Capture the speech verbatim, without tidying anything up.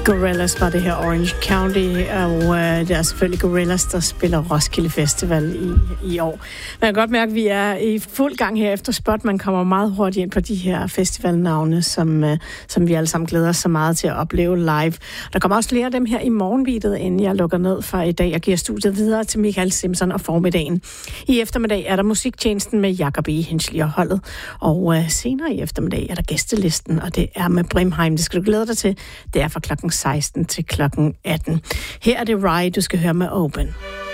Gorillaz var det her, Orange County, og øh, det er selvfølgelig Gorillaz, der spiller Roskilde Festival i, i år. Man kan godt mærke, at vi er i fuld gang her efter spot. Man kommer meget hurtigt ind på de her festivalnavne, som, øh, som vi alle sammen glæder os så meget til at opleve live. Der kommer også flere af dem her i morgenbeatet, inden jeg lukker ned for i dag og giver studiet videre til Michael Simpson og formiddagen. I eftermiddag er der musiktjenesten med Jacob E. Hensley og holdet, og øh, senere i eftermiddag er der gæstelisten, og det er med Brimheim. Det skal du glæde dig til. Det er fra klokken seksten til klokken atten. Her er det Rye, du skal høre med Open.